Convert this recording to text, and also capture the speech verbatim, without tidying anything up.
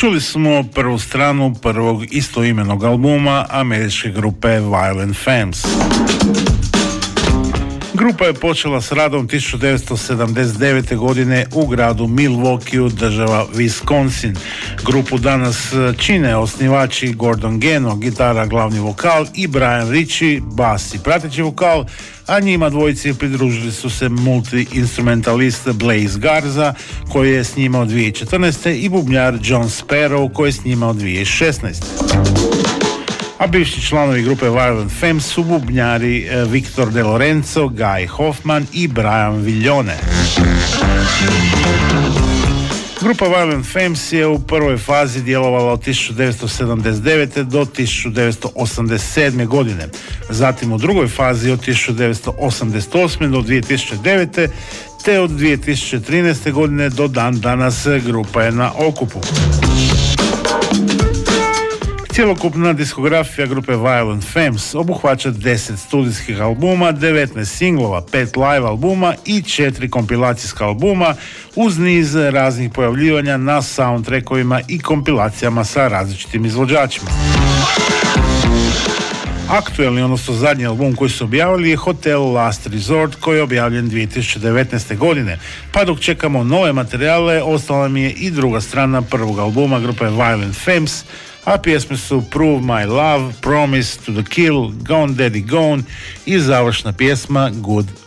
Čuli smo prvu stranu prvog istoimenog albuma američke grupe Violent Femmes. Grupa je počela s radom tisuću devetsto sedamdeset devete. godine u gradu Milwaukee, država Wisconsin. Grupu danas čine osnivači Gordon Geno, gitara, glavni vokal, i Brian Ritchie, bas i prateći vokal, a njima dvojici pridružili su se multi-instrumentalist Blaze Garza, koji je s njima od dvije tisuće četrnaeste. i bubnjar John Sparrow, koji je s njima od dvije tisuće šesnaeste. A bivši članovi grupe Violent Femmes su bubnjari Victor De Lorenzo, Guy Hoffman i Brian Villone. Grupa Violent Femmes je u prvoj fazi djelovala od tisuću devetsto sedamdeset devete. do tisuću devetsto osamdeset sedme. godine. Zatim u drugoj fazi od tisuću devetsto osamdeset osme. do dvije tisuće devete. te od dvije tisuće trinaeste. godine do dan danas grupa je na okupu. Cjelokupna diskografija grupe Violent Femmes obuhvaća deset studijskih albuma, devetnaest singlova, pet live albuma i četiri kompilacijska albuma, uz niz raznih pojavljivanja na soundtrackovima i kompilacijama sa različitim izvođačima. Aktuelni, odnosno zadnji album koji su objavili je Hotel Last Resort, koji je objavljen dvije tisuće devetnaeste. godine. Pa dok čekamo nove materijale, ostala mi je i druga strana prvog albuma grupe Violent Femmes, a pjesme su Prove My Love, Promise to the Kill, Gone Daddy Gone i završna pjesma Good